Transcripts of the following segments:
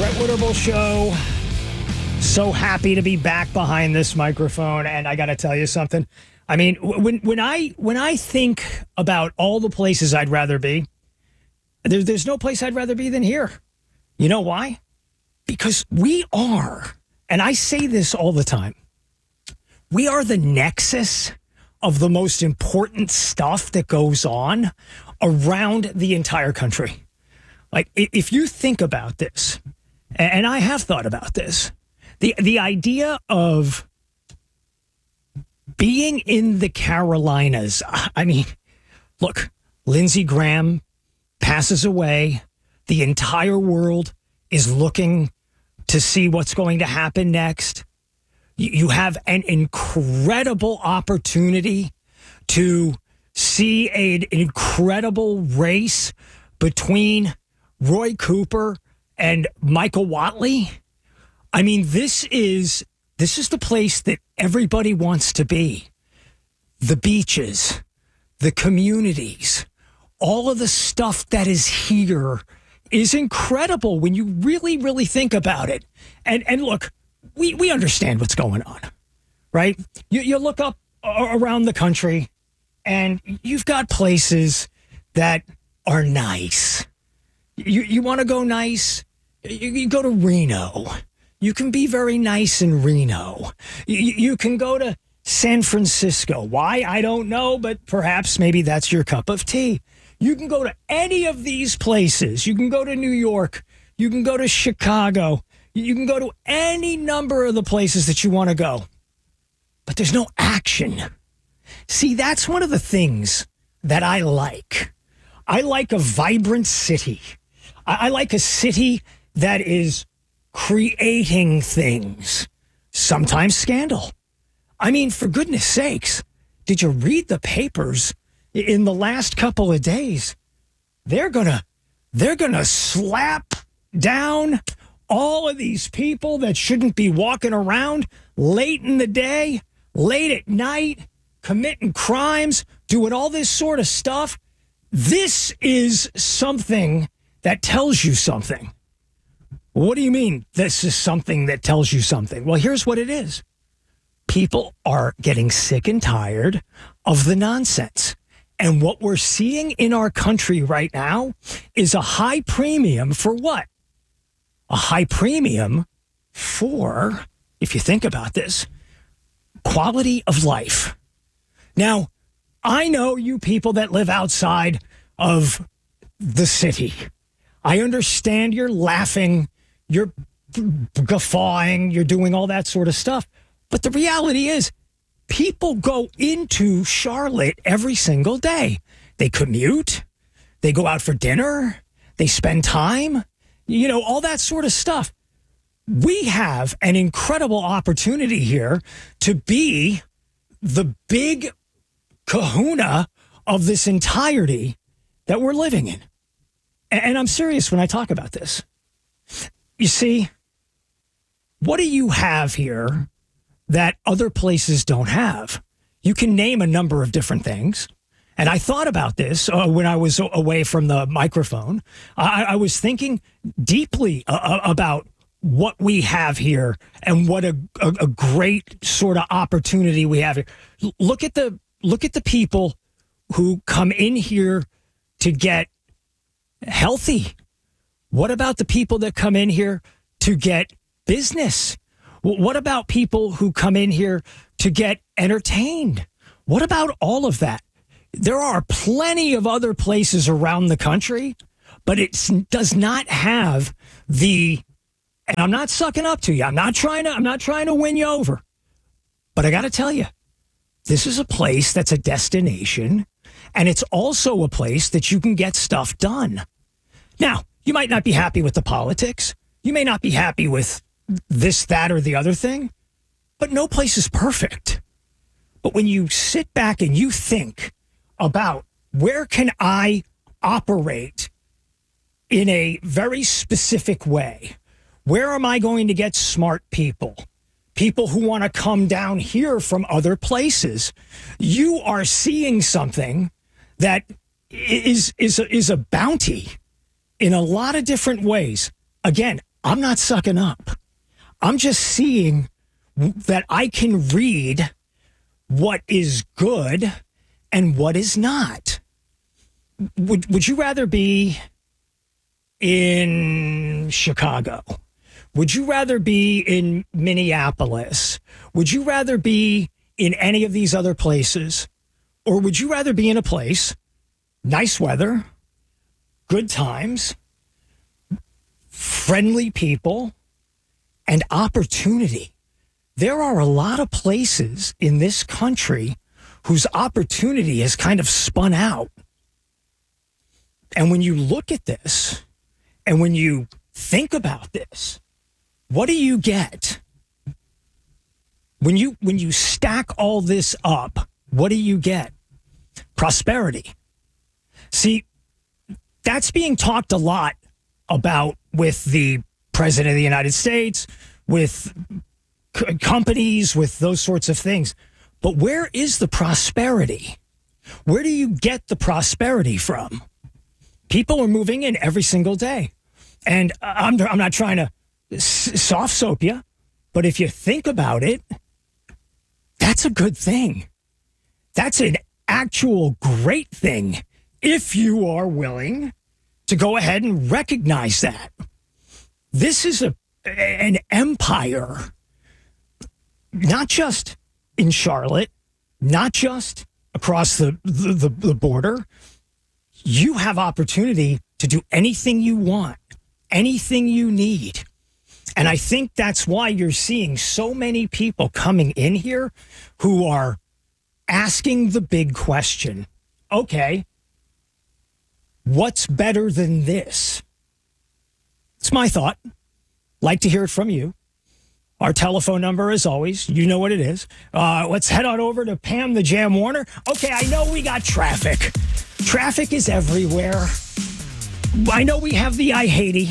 Brett Winterble Show. So happy to be back behind this microphone, and I got to tell you something. I mean, when I think about all the places I'd rather be, there's no place I'd rather be than here. You know why? Because we are, and I say this all the time, we are the nexus of the most important stuff that goes on around the entire country. Like, if you think about this, and I have thought about this, the idea of being in the Carolinas, I mean, look, Lindsey Graham passes away. The entire world is looking to see what's going to happen next. You have an incredible opportunity to see an incredible race between Roy Cooper and Michael Whatley. I mean, this is the place that everybody wants to be. The beaches, the communities, all of the stuff that is here is incredible when you really, really think about it. And look, we understand what's going on, right? You look up around the country and you've got places that are nice. You want to go nice? You go to Reno. You can be very nice in Reno. You can go to San Francisco. Why? I don't know, but perhaps maybe that's your cup of tea. You can go to any of these places. You can go to New York. You can go to Chicago. You can go to any number of the places that you want to go. But there's no action. See, that's one of the things that I like. I like a vibrant city. I like a city that is creating things, sometimes scandal. I mean, for goodness sakes, did you read the papers in the last couple of days? They're gonna slap down all of these people that shouldn't be walking around late in the day, late at night, committing crimes, doing all this sort of stuff. This is something that tells you something. What do you mean this is something that tells you something? Well, here's what it is. People are getting sick and tired of the nonsense. And what we're seeing in our country right now is a high premium for what? A high premium for, if you think about this, quality of life. Now, I know you people that live outside of the city. I understand you're laughing, you're guffawing, you're doing all that sort of stuff. But the reality is, people go into Charlotte every single day. They commute, they go out for dinner, they spend time, you know, all that sort of stuff. We have an incredible opportunity here to be the big kahuna of this entirety that we're living in. And I'm serious when I talk about this. You see, what do you have here that other places don't have? You can name a number of different things. And I thought about this when I was away from the microphone. I was thinking deeply about what we have here and what a great sort of opportunity we have here. Look at the people who come in here to get healthy. What about the people that come in here to get business? What about people who come in here to get entertained? What about all of that? There are plenty of other places around the country, but it does not have the, and I'm not sucking up to you. I'm not trying to win you over. But I got to tell you, this is a place that's a destination, and it's also a place that you can get stuff done. Now, you might not be happy with the politics. You may not be happy with this, that, or the other thing, but no place is perfect. But when you sit back and you think about where can I operate in a very specific way, where am I going to get smart people? People who want to come down here from other places. You are seeing something that is a bounty in a lot of different ways. Again, I'm not sucking up. I'm just seeing that I can read what is good and what is not. Would you rather be in Chicago? Would you rather be in Minneapolis? Would you rather be in any of these other places? Or would you rather be in a place, nice weather, good times, friendly people, and opportunity? There are a lot of places in this country whose opportunity has kind of spun out. And when you look at this, and when you think about this, what do you get? When you stack all this up, what do you get? Prosperity. See, that's being talked a lot about with the President of the United States, with companies, with those sorts of things. But where is the prosperity? Where do you get the prosperity from? People are moving in every single day. And I'm not trying to soft soap you, but if you think about it, that's a good thing. That's an actual great thing if you are willing to go ahead and recognize that. This is an empire, not just in Charlotte, not just across the border. You have opportunity to do anything you want, anything you need. And I think that's why you're seeing so many people coming in here who are asking the big question, okay, what's better than this? It's my thought. Like to hear it from you. Our telephone number, as always, you know what it is. Let's head on over to Pam the Jam Warner. Okay, I know we got traffic. Traffic is everywhere. I know we have the I-80.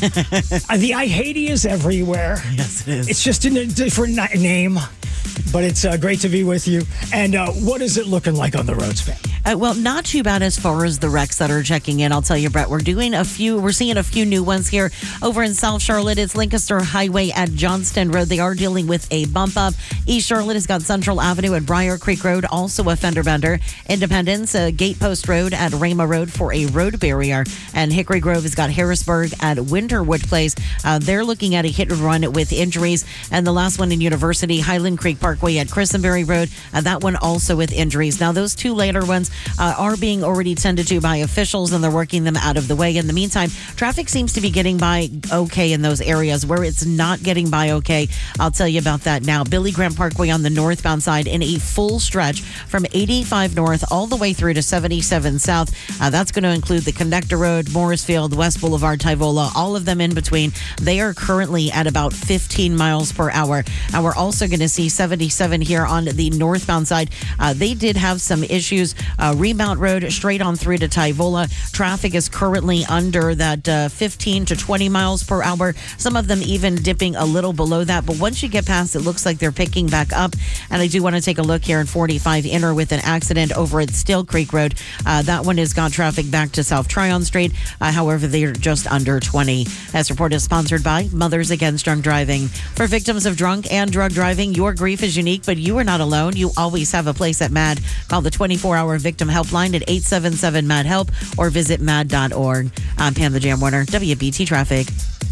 The I-80 is everywhere. Yes, it is. It's just in a different name, but it's great to be with you. And what is it looking like on the roads, Pam? Well, not too bad as far as the wrecks that are checking in. I'll tell you, Brett, we're seeing a few new ones here over in South Charlotte. It's Lancaster Highway at Johnston Road. They are dealing with a bump up. East Charlotte has got Central Avenue at Briar Creek Road, also a fender bender. Independence, Gatepost Road at Rama Road for a road barrier. And Hickory Grove has got Harrisburg at Winterwood Place. They're looking at a hit and run with injuries. And the last one in University, Highland Creek Parkway at Christenberry Road. That one also with injuries. Now, those two later ones are being already tended to by officials, and they're working them out of the way. In the meantime, traffic seems to be getting by okay in those areas. Where it's not getting by okay, I'll tell you about that now. Billy Graham Parkway on the northbound side in a full stretch from 85 north all the way through to 77 south. That's going to include the Connector Road, Morrisfield, West Boulevard, Tyvola, all of them in between. They are currently at about 15 miles per hour. And we're also going to see 77 here on the northbound side. They did have some issues. Remount Road straight on through to Tyvola. Traffic is currently under that 15 to 20 miles per hour. Some of them even dipping a little below that. But once you get past, it looks like they're picking back up. And I do want to take a look here in 45 Inner with an accident over at Still Creek Road. That one has got traffic back to South Tryon Street. However, they're just under 20. This report is sponsored by Mothers Against Drunk Driving. For victims of drunk and drug driving, your grief is unique, but you are not alone. You always have a place at MAD. Call the 24-hour victim helpline at 877-MAD-HELP or visit mad.org. I'm Pam the Jam Warner, WBT Traffic.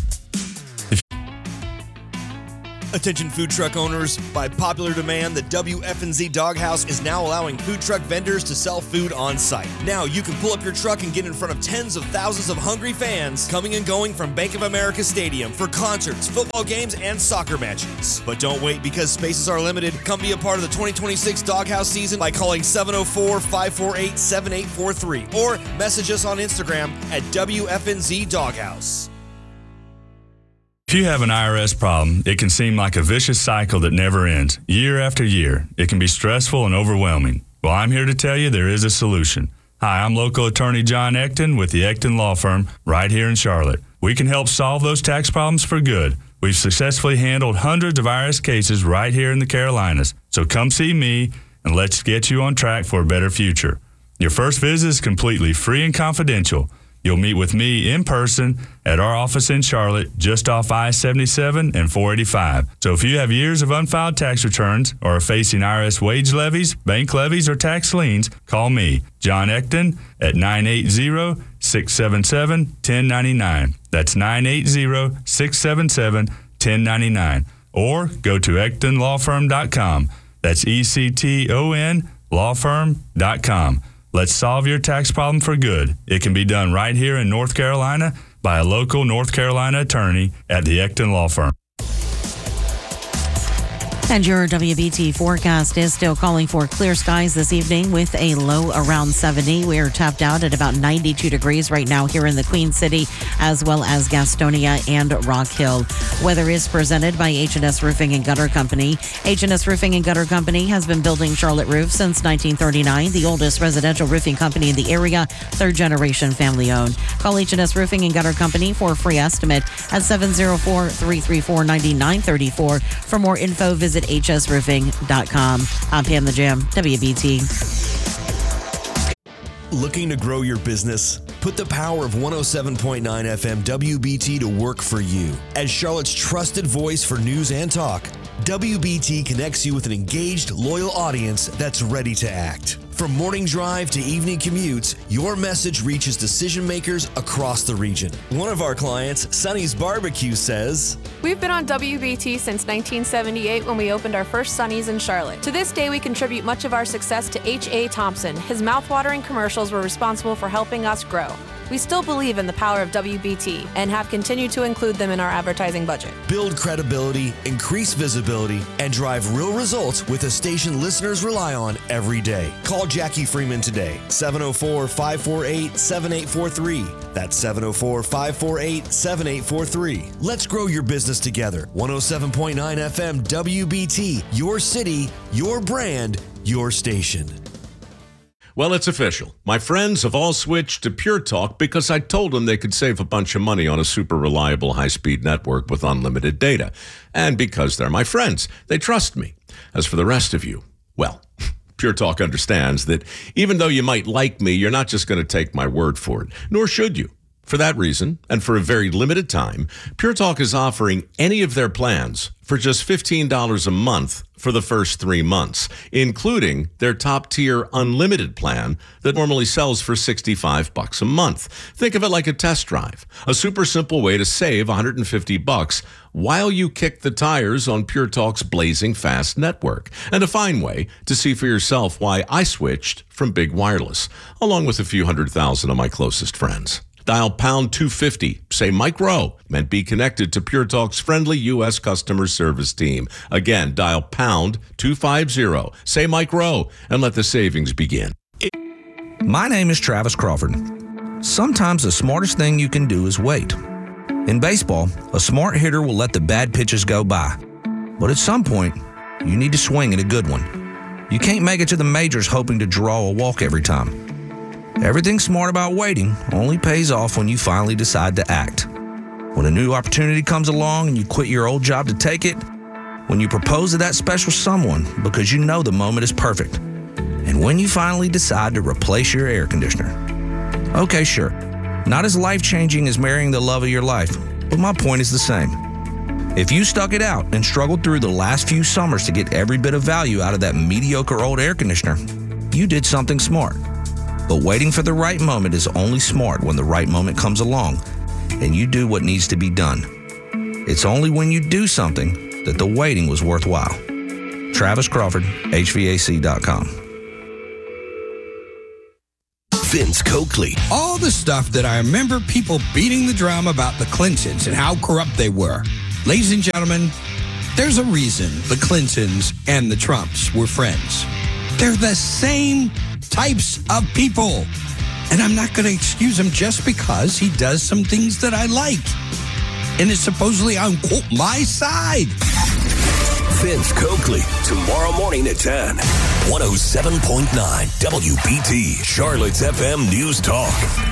Attention food truck owners, by popular demand, the WFNZ Doghouse is now allowing food truck vendors to sell food on site. Now you can pull up your truck and get in front of tens of thousands of hungry fans coming and going from Bank of America Stadium for concerts, football games, and soccer matches. But don't wait, because spaces are limited. Come be a part of the 2026 Doghouse season by calling 704-548-7843 or message us on Instagram at WFNZ Doghouse. If you have an IRS problem, it can seem like a vicious cycle that never ends, year after year. It can be stressful and overwhelming. Well, I'm here to tell you there is a solution. Hi, I'm local attorney John Ecton with the Ecton Law Firm right here in Charlotte. We can help solve those tax problems for good. We've successfully handled hundreds of IRS cases right here in the Carolinas. So come see me and let's get you on track for a better future. Your first visit is completely free and confidential. You'll meet with me in person at our office in Charlotte, just off I-77 and 485. So if you have years of unfiled tax returns or are facing IRS wage levies, bank levies, or tax liens, call me, John Ecton, at 980-677-1099. That's 980-677-1099. Or go to EctonLawFirm.com. That's ECTON lawfirm.com. Let's solve your tax problem for good. It can be done right here in North Carolina by a local North Carolina attorney at the Ecton Law Firm. And your WBT forecast is still calling for clear skies this evening with a low around 70. We are tapped out at about 92 degrees right now here in the Queen City, as well as Gastonia and Rock Hill. Weather is presented by H&S Roofing and Gutter Company. H&S Roofing and Gutter Company has been building Charlotte roofs since 1939, the oldest residential roofing company in the area, third generation family owned. Call H&S Roofing and Gutter Company for a free estimate at 704-334-9934. For more info, visit hsroofing.com. I'm Pam the Jam, WBT. Looking to grow your business? Put the power of 107.9 FM WBT to work for you. As Charlotte's trusted voice for news and talk, WBT connects you with an engaged, loyal audience that's ready to act. From morning drive to evening commutes, your message reaches decision makers across the region. One of our clients, Sonny's Barbecue, says, "We've been on WBT since 1978 when we opened our first Sonny's in Charlotte. To this day, we contribute much of our success to H.A. Thompson. His mouthwatering commercials were responsible for helping us grow. We still believe in the power of WBT and have continued to include them in our advertising budget." Build credibility, increase visibility, and drive real results with a station listeners rely on every day. Call Jackie Freeman today, 704-548-7843. That's 704-548-7843. Let's grow your business together. 107.9 FM WBT, your city, your brand, your station. Well, it's official. My friends have all switched to Pure Talk because I told them they could save a bunch of money on a super reliable high-speed network with unlimited data. And because they're my friends, they trust me. As for the rest of you, well, Pure Talk understands that even though you might like me, you're not just going to take my word for it, nor should you. For that reason, and for a very limited time, Pure Talk is offering any of their plans for just $15 a month for the first 3 months, including their top-tier unlimited plan that normally sells for $65 a month. Think of it like a test drive, a super simple way to save $150 while you kick the tires on Pure Talk's blazing fast network, and a fine way to see for yourself why I switched from Big Wireless, along with a few 100,000 of my closest friends. Dial pound 250, say Mike Rowe, and be connected to Pure Talk's friendly U.S. customer service team. Again, dial pound 250, say Mike Rowe, and let the savings begin. My name is Travis Crawford. Sometimes the smartest thing you can do is wait. In baseball, a smart hitter will let the bad pitches go by. But at some point, you need to swing at a good one. You can't make it to the majors hoping to draw a walk every time. Everything smart about waiting only pays off when you finally decide to act. When a new opportunity comes along and you quit your old job to take it. When you propose to that special someone because you know the moment is perfect. And when you finally decide to replace your air conditioner. Okay, sure. Not as life-changing as marrying the love of your life, but my point is the same. If you stuck it out and struggled through the last few summers to get every bit of value out of that mediocre old air conditioner, you did something smart. But waiting for the right moment is only smart when the right moment comes along and you do what needs to be done. It's only when you do something that the waiting was worthwhile. Travis Crawford, HVAC.com. Vince Coakley. All the stuff that I remember people beating the drum about the Clintons and how corrupt they were. Ladies and gentlemen, there's a reason the Clintons and the Trumps were friends. They're the same types of people. And I'm not going to excuse him just because he does some things that I like. And it's supposedly on, quote, my side. Vince Coakley, tomorrow morning at 10. 107.9 WBT, Charlotte's FM News Talk.